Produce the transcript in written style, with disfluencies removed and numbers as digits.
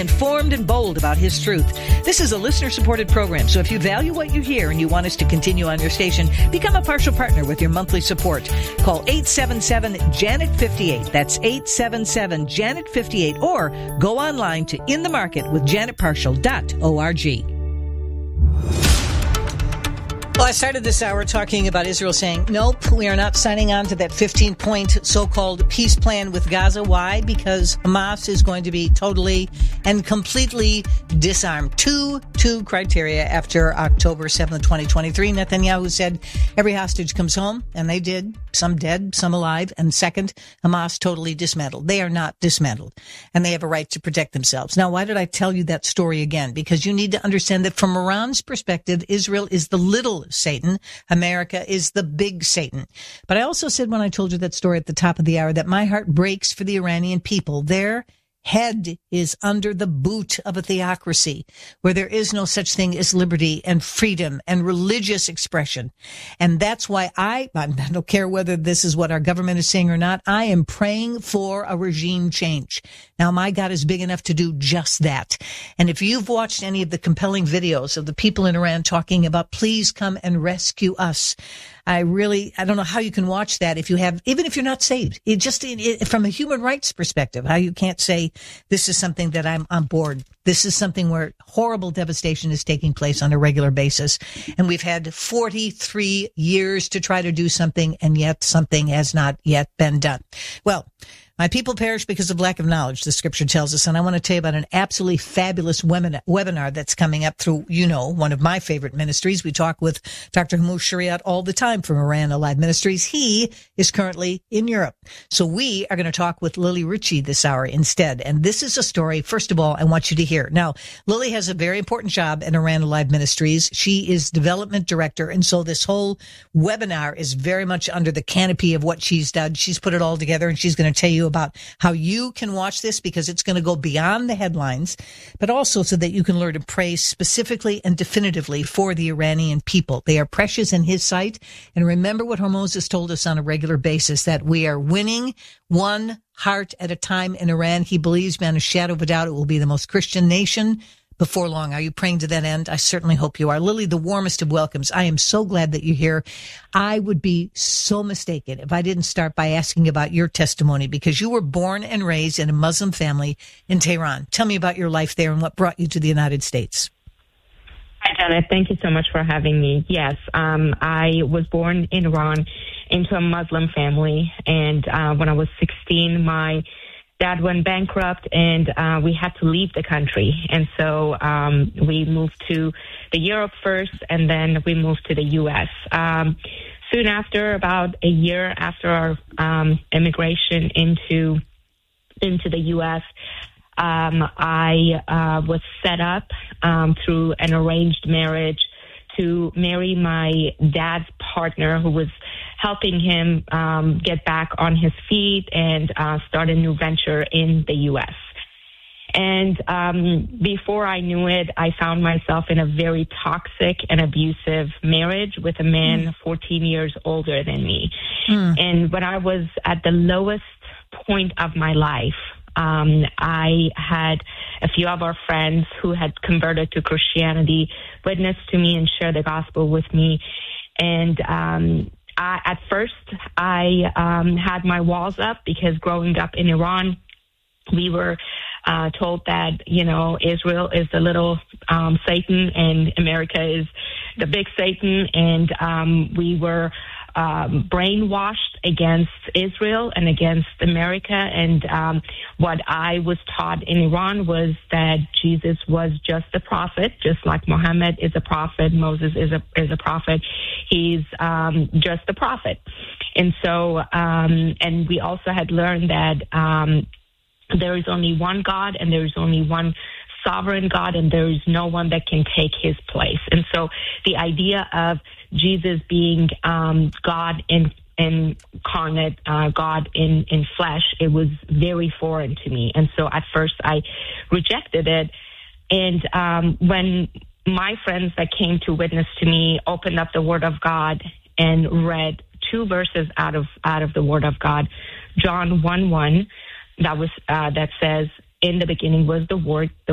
informed and bold about his truth. This is a listener-supported program, so if you value what you hear and you want us to continue on your station, become a partial partner with your monthly support. Call 877-JANET-58. That's 877-JANET-58. Or go online to inthemarketwithjanetpartial.org. Well, I started this hour talking about Israel saying, nope, we are not signing on to that 15-point so-called peace plan with Gaza. Why? Because Hamas is going to be totally and completely disarmed. Two criteria after October 7th, 2023. Netanyahu said every hostage comes home, and they did. Some dead, some alive. And second, Hamas totally dismantled. They are not dismantled, and they have a right to protect themselves. Now, why did I tell you that story again? Because you need to understand that from Iran's perspective, Israel is the little Satan. America is the big Satan. But I also said when I told you that story at the top of the hour that my heart breaks for the Iranian people. Their head is under the boot of a theocracy where there is no such thing as liberty and freedom and religious expression. And that's why I don't care whether this is what our government is saying or not. I am praying for a regime change. Now, my God is big enough to do just that. And if you've watched any of the compelling videos of the people in Iran talking about, please come and rescue us, I don't know how you can watch that if you have, even if you're not saved. From a human rights perspective, how you can't say this is something that I'm on board. This is something where horrible devastation is taking place on a regular basis. And we've had 43 years to try to do something, and yet something has not yet been done. Well, my people perish because of lack of knowledge, the scripture tells us. And I want to tell you about an absolutely fabulous webinar that's coming up through, one of my favorite ministries. We talk with Dr. Hamush Shariat all the time from Iran Alive Ministries. He is currently in Europe. So we are going to talk with Lily Ritchie this hour instead. And this is a story, first of all, I want you to hear. Now, Lily has a very important job in Iran Alive Ministries. She is development director. And so this whole webinar is very much under the canopy of what she's done. She's put it all together, and she's going to tell you about how you can watch this, because it's going to go beyond the headlines, but also so that you can learn to pray specifically and definitively for the Iranian people. They are precious in his sight. And remember what Moses told us on a regular basis, that we are winning one heart at a time in Iran. He believes beyond a shadow of a doubt it will be the most Christian nation before long. Are you praying to that end? I certainly hope you are. Lily, the warmest of welcomes. I am so glad that you're here. I would be so mistaken if I didn't start by asking about your testimony, because you were born and raised in a Muslim family in Tehran. Tell me about your life there and what brought you to the United States. Hi, Janet. Thank you so much for having me. Yes, I was born in Iran into a Muslim family, and when I was 16, my dad went bankrupt, and we had to leave the country. And so we moved to the Europe first, and then we moved to the U.S. Soon after, about a year after our immigration into the U.S., I was set up through an arranged marriage to marry my dad's partner, who was helping him get back on his feet and start a new venture in the U.S. And before I knew it, I found myself in a very toxic and abusive marriage with a man 14 years older than me. And when I was at the lowest point of my life, I had a few of our friends who had converted to Christianity witness to me and share the gospel with me. And at first, I had my walls up, because growing up in Iran, we were told that, Israel is the little Satan and America is the big Satan. And we were brainwashed against Israel and against America. And what I was taught in Iran was that Jesus was just a prophet, just like Muhammad is a prophet, Moses is a prophet. He's just a prophet. And so, and we also had learned that there is only one God, and there is only one sovereign God, and there is no one that can take his place. And so the idea of Jesus being God incarnate, God in flesh, it was very foreign to me. And so at first I rejected it. And when my friends that came to witness to me opened up the Word of God and read two verses out of the Word of God, John 1:1, that says, "In the beginning was the Word